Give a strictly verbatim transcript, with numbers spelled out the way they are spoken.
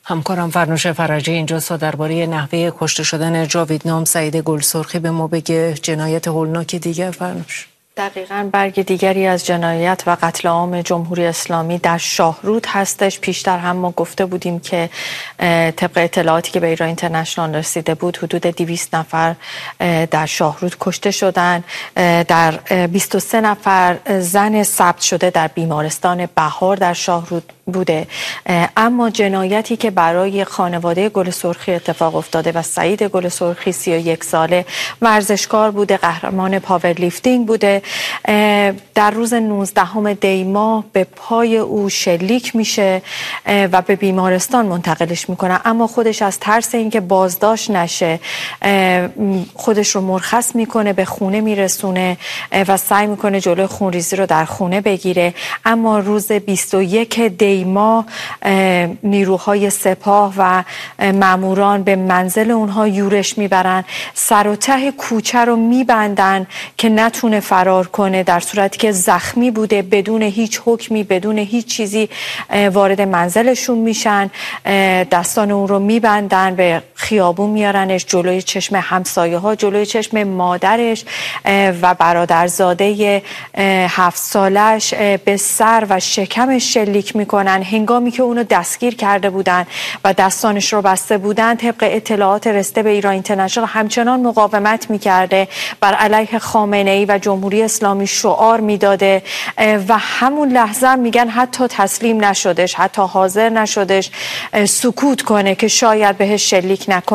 همکارم فرنوش فرجی اینجاست تا درباره نحوه کشته شدن جاوید نام سعید گلسرخی به ما بگه. جنایت هولناک دیگر فرنوش. دقیقاً برگ دیگری از جنایت و قتل عام جمهوری اسلامی در شاهرود هستش. پیشتر هم ما گفته بودیم که طبق اطلاعاتی که به ایران اینترنشنال رسیده بود حدود دویست نفر در شاهرود کشته شدن. در بیست و سه نفر زن ثبت شده در بیمارستان بهار در شاهرود بوده. اما جنایتی که برای خانواده گلسرخی اتفاق افتاده و سعید گلسرخی سی و یک ساله ورزشکار بوده، قهرمان پاورلیفتینگ بوده، در روز نوزدهم دی ماه به پای او شلیک میشه و به بیمارستان منتقلش میکنه. اما خودش از ترس اینکه بازداشت نشه خودش رو مرخص میکنه، به خونه میرسونه و سعی میکنه جلوی خونریزی رو در خونه بگیره. اما روز بیست و یک دی ماه نیروهای سپاه و ماموران به منزل اونها یورش میبرن، سر و ته کوچه رو میبندن که نتونه فرار کنه، در صورتی که زخمی بوده. بدون هیچ حکمی، بدون هیچ چیزی وارد منزلشون میشن، دستان اون رو میبندن، به خیابون میارنش، جلوی چشم همسایه ها، جلوی چشم مادرش و برادرزاده هفت سالش به سر و شکمش شلیک میکنن. هنگامی که اونو دستگیر کرده بودن و دستانش رو بسته بودن، طبق اطلاعات رسیده به ایران اینترنشنال همچنان مقاومت میکرده، بر علیه خامنه ای و جمهوری اسلامی شعار میداده و همون لحظه میگن حتی تسلیم نشدش، حتی حاضر نشدش سکوت کنه که شاید بهش شلیک نکنه.